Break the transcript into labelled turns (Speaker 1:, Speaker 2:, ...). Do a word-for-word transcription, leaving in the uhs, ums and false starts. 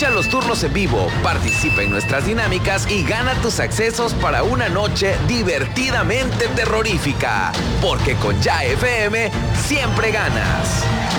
Speaker 1: Escucha los turnos en vivo, participa en nuestras dinámicas y gana tus accesos para una noche divertidamente terrorífica. Porque con Ya F M siempre ganas.